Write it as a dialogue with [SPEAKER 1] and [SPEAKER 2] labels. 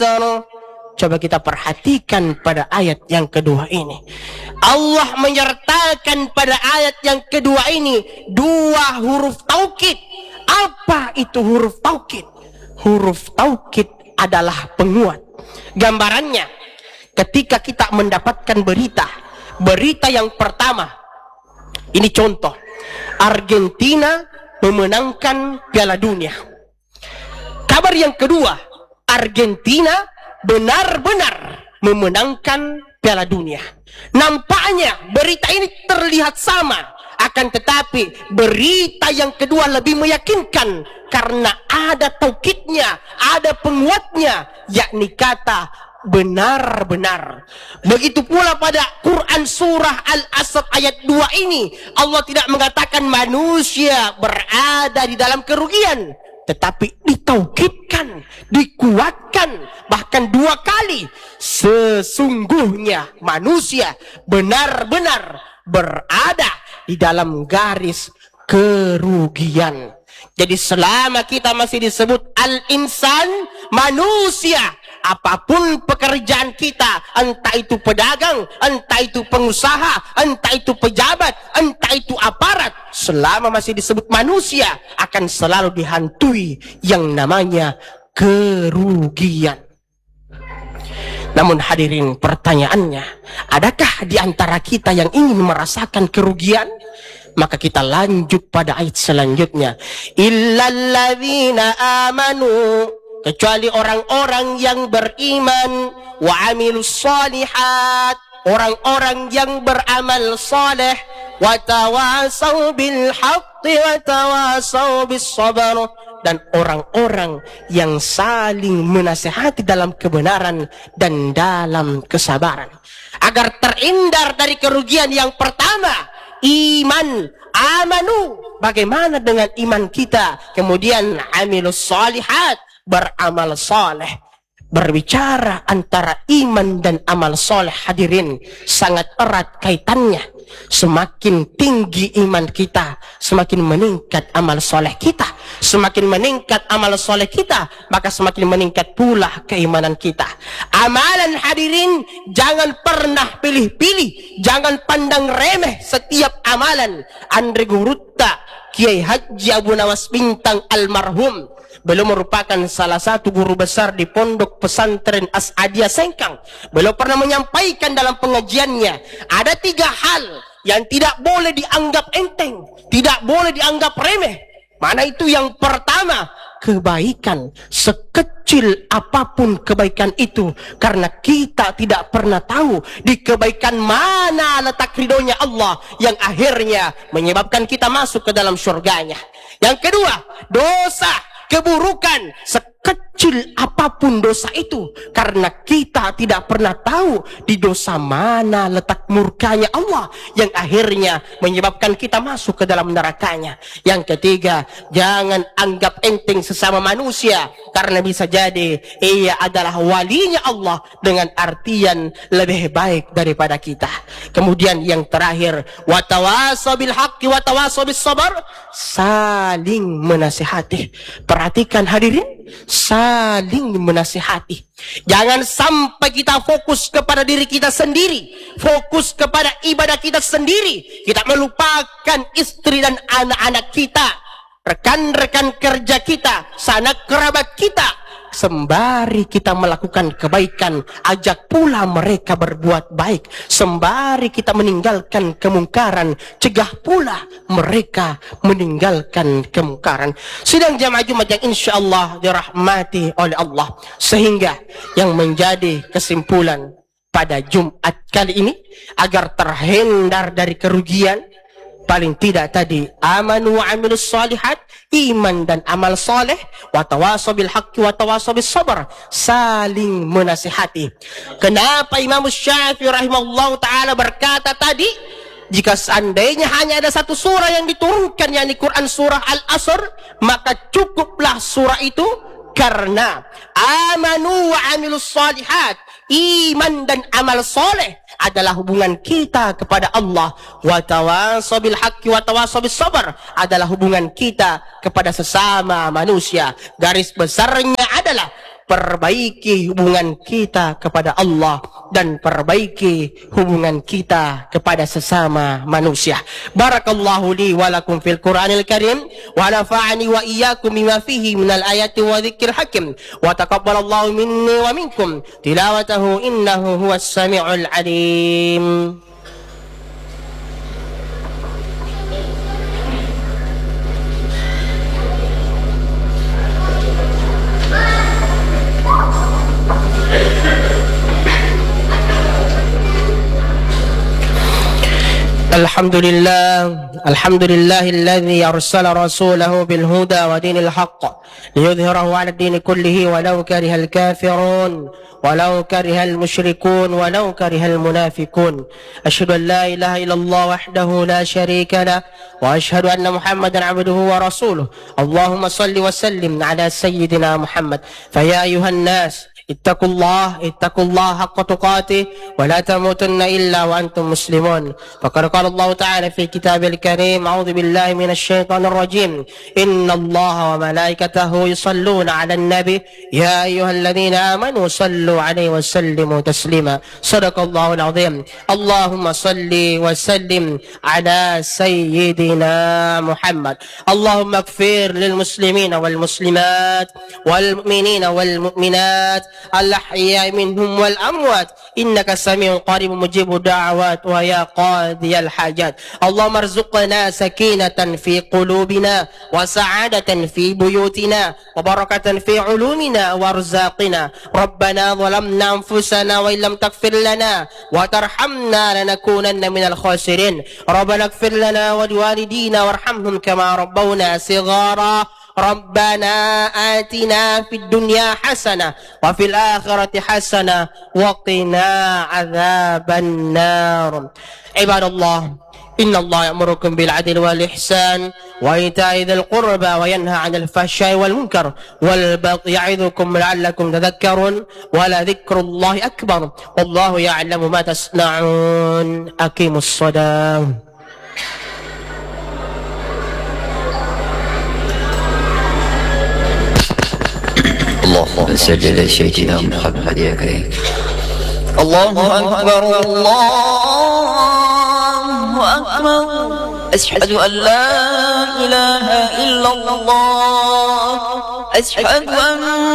[SPEAKER 1] Coba kita perhatikan pada ayat yang kedua ini. Allah menyertakan pada ayat yang kedua ini dua huruf taukid. Apa itu huruf taukid? Huruf taukid adalah penguat. Gambarannya, ketika kita mendapatkan berita yang pertama, ini contoh, Argentina memenangkan Piala Dunia. Kabar yang kedua, Argentina benar-benar memenangkan Piala Dunia. Nampaknya berita ini terlihat sama, akan tetapi berita yang kedua lebih meyakinkan karena ada taukidnya, ada penguatnya, yakni kata benar-benar. Begitu pula pada Quran surah Al-Asr ayat 2 ini, Allah tidak mengatakan manusia berada di dalam kerugian, tetapi ditaukidkan, dikuatkan, bahkan 2 kali. Sesungguhnya manusia benar-benar berada di dalam garis kerugian. Jadi selama kita masih disebut al-insan, manusia, apapun pekerjaan kita, entah itu pedagang, entah itu pengusaha, entah itu pejabat, entah itu aparat, selama masih disebut manusia, akan selalu dihantui yang namanya kerugian. Namun hadirin, pertanyaannya, adakah di antara kita yang ingin merasakan kerugian? Maka kita lanjut pada ayat selanjutnya. Illalladzina amanu, kecuali orang-orang yang beriman, wa amilus shalihat, orang-orang yang beramal saleh, wa tawasau bil haqqi wa tawasau bis sabr, dan orang-orang yang saling menasihati dalam kebenaran dan dalam kesabaran. Agar terhindar dari kerugian yang pertama, iman, amanu, bagaimana dengan iman kita? Kemudian amilus shalihat, beramal saleh. Berbicara antara iman dan amal soleh, hadirin, sangat erat kaitannya. Semakin tinggi iman kita, semakin meningkat amal soleh kita. Semakin meningkat amal soleh kita, maka semakin meningkat pula keimanan kita. Amalan, hadirin, jangan pernah pilih-pilih, jangan pandang remeh setiap amalan. Andre Gurutta, Kiai Haji Abu Nawas Bintang almarhum, beliau merupakan salah satu guru besar di pondok pesantren As'adiyah Sengkang. Beliau pernah menyampaikan dalam pengajiannya, ada 3 hal yang tidak boleh dianggap enteng, tidak boleh dianggap remeh. Mana itu? Yang pertama, kebaikan. Sekecil apapun kebaikan itu, karena kita tidak pernah tahu di kebaikan mana letak ridhonya Allah yang akhirnya menyebabkan kita masuk ke dalam surganya. Yang kedua, dosa, keburukan, sekecil apapun dosa itu, karena kita tidak pernah tahu di dosa mana letak murkanya Allah yang akhirnya menyebabkan kita masuk ke dalam nerakanya. Yang ketiga, jangan anggap enteng sesama manusia, karena bisa jadi ia adalah walinya Allah dengan artian lebih baik daripada kita. Kemudian yang terakhir, watawasau bil haqqi watawasau bis sabr, saling menasihati. Perhatikan hadirin, saling menasihati. Jangan sampai kita fokus kepada diri kita sendiri, fokus kepada ibadah kita sendiri. Kita melupakan istri dan anak-anak kita, rekan-rekan kerja kita, sanak kerabat kita. Sembari kita melakukan kebaikan, ajak pula mereka berbuat baik. Sembari kita meninggalkan kemungkaran, cegah pula mereka meninggalkan kemungkaran. Sidang jamaah Jumat yang insya Allah dirahmati oleh Allah. Sehingga yang menjadi kesimpulan pada Jumat kali ini, agar terhindar dari kerugian, paling tidak tadi, amanu wa amilus shalihat, iman dan amal soleh, wa tawasau bil haqqi wa tawasau bis sabr, saling menasihati. Kenapa Imam Syafi'i rahimahullah ta'ala berkata tadi, jika seandainya hanya ada 1 surah yang diturunkan, yakni Quran surah Al-Asr, maka cukuplah surah itu, karena amanu wa amilus shalihat, iman dan amal soleh adalah hubungan kita kepada Allah. Wa tawasau bil haqqi wa tawasau bis sabr adalah hubungan kita kepada sesama manusia. Garis besarnya adalah perbaiki hubungan kita kepada Allah dan perbaiki hubungan kita kepada sesama manusia. Barakallahu li wa lakum fil Qur'anil Karim wa nafa'ani wa iyyakum bima fihi minal ayati wa dzikril hakim wa taqabbalallahu minni wa minkum tilawatahu innahu huwas samiul alim. الحمد لله الذي أرسل رسوله بالهدى ودين الحق ليظهره على الدين كله ولو كره الكافرون ولو كره المشركون ولو كره المنافقون. أشهد أن لا إله إلا الله وحده لا شريك له وأشهد أن محمدا عبده ورسوله. اللهم صل وسلم على سيدنا محمد. فيا أيها الناس اتقوا الله حق تقاته ولا تموتن إلا وأنتم مسلمون. فقد قال الله تعالى في كتابه الكريم: أعوذ بالله من الشيطان الرجيم. إن الله وملائكته يصلون على النبي يا أيها الذين آمنوا صلوا عليه وسلموا تسليما. صدق الله العظيم. اللهم صل وسلم على سيدنا محمد. اللهم اغفر للمسلمين والمسلمات والمؤمنين والمؤمنات الأحياء منهم والأموات إنك سميع قريب مجيب الدعوات ويا قاضي الحاجات. اللهم ارزقنا سكينة في قلوبنا وسعادة في بيوتنا وبركة في علومنا وارزاقنا. ربنا ظلمنا أنفسنا وإن لم تغفر لنا وترحمنا لنكونن من الخاسرين. ربنا اغفر لنا ولوالدينا وارحمهم كما ربونا صغارا. ربنا آتنا في الدنيا حسنة وفي الآخرة حسنة وقنا عذاب النار. عباد الله، إن الله يأمركم بالعدل والإحسان وإيتاء ذي القربى وينهى عن الفحشاء والمنكر والبغي يعظكم لعلكم تذكرون ولذكر الله أكبر والله يعلم ما تصنعون. أقيموا الصلاة.
[SPEAKER 2] اللهم صل على سيدنا محمد يا كريم. الله أكبر الله أكبر. أشهد أن لا إله إلا الله. أشهد أن